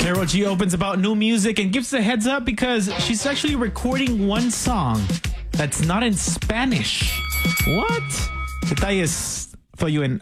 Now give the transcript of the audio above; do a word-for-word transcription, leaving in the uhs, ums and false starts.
Karol G opens about new music and gives a heads up because she's actually recording one song that's not in Spanish. What? Detalles for you in